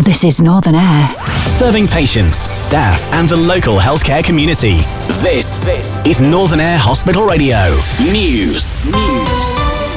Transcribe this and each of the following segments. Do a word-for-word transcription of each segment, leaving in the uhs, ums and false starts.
This is Northern Air. Serving patients, staff and the local healthcare community. This, this is Northern Air Hospital Radio. News. News.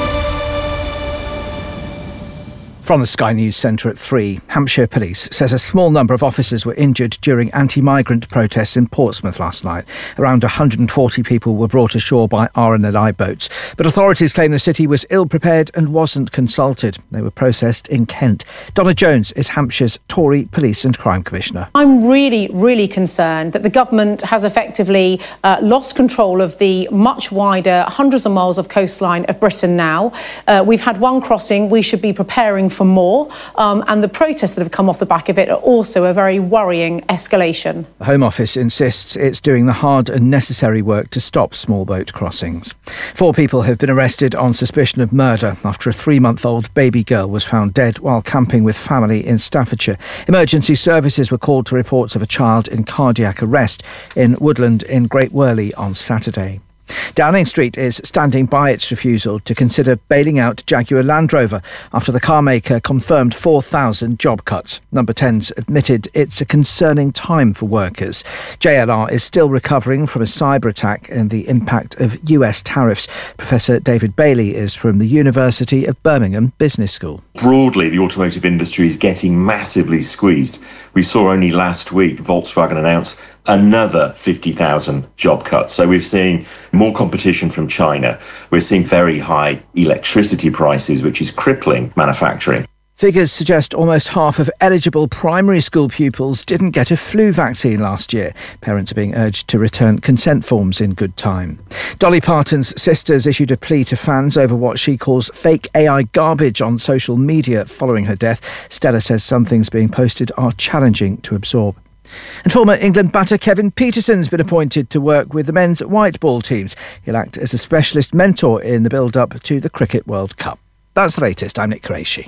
From the Sky News Centre at three, Hampshire Police says a small number of officers were injured during anti-migrant protests in Portsmouth last night. Around one hundred forty people were brought ashore by R N L I boats, but authorities claim the city was ill-prepared and wasn't consulted. They were processed in Kent. Donna Jones is Hampshire's Tory Police and Crime Commissioner. I'm really, really concerned that the government has effectively uh, lost control of the much wider hundreds of miles of coastline of Britain now. Uh, we've had one crossing, we should be preparing for more, um, and the protests that have come off the back of it are also a very worrying escalation. The Home Office insists it's doing the hard and necessary work to stop small boat crossings. Four people have been arrested on suspicion of murder after a three-month-old baby girl was found dead while camping with family in Staffordshire. Emergency services were called to reports of a child in cardiac arrest in Woodland in Great Worley on Saturday. Downing Street is standing by its refusal to consider bailing out Jaguar Land Rover after the car maker confirmed four thousand job cuts. Number ten's admitted it's a concerning time for workers. J L R is still recovering from a cyber attack and the impact of U S tariffs. Professor David Bailey is from the University of Birmingham Business School. Broadly, the automotive industry is getting massively squeezed. We saw only last week Volkswagen announce another fifty thousand job cuts. So we're seeing more competition from China. We're seeing very high electricity prices, which is crippling manufacturing. Figures suggest almost half of eligible primary school pupils didn't get a flu vaccine last year. Parents are being urged to return consent forms in good time. Dolly Parton's sisters issued a plea to fans over what she calls fake A I garbage on social media following her death. Stella says some things being posted are challenging to absorb. And former England batter Kevin Peterson's been appointed to work with the men's white ball teams. He'll act as a specialist mentor in the build-up to the Cricket World Cup. That's the latest. I'm Nick Qureshi.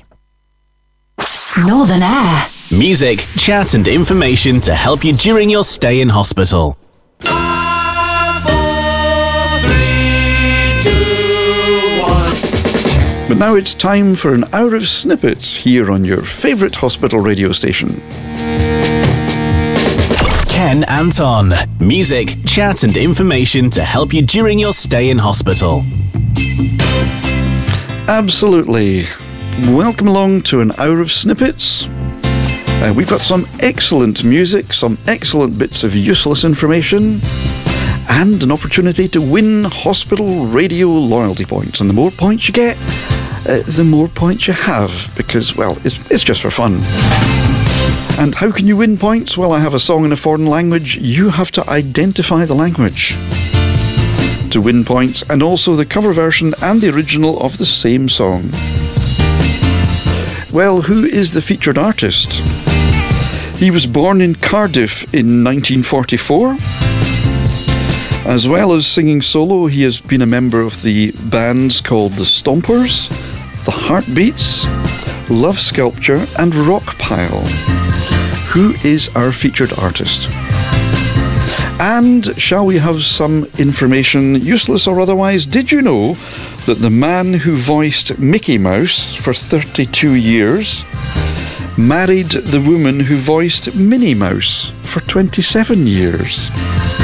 Northern Air. Music, chat and information to help you during your stay in hospital. But now it's time for an hour of snippets here on your favourite hospital radio station. Ken Anton. Music, chat and information to help you during your stay in hospital. Absolutely. Welcome along to an hour of snippets. Uh, we've got some excellent music, some excellent bits of useless information, and an opportunity to win hospital radio loyalty points. And the more points you get, uh, the more points you have, because, well, it's, it's just for fun. And how can you win points? Well, I have a song in a foreign language. You have to identify the language to win points, and also the cover version and the original of the same song. Well, who is the featured artist? He was born in Cardiff in nineteen forty-four. As well as singing solo, he has been a member of the bands called The Stompers, The Heartbeats, Love Sculpture and Rockpile. Who is our featured artist? And shall we have some information, useless or otherwise? Did you know that the man who voiced Mickey Mouse for thirty-two years married the woman who voiced Minnie Mouse for twenty-seven years?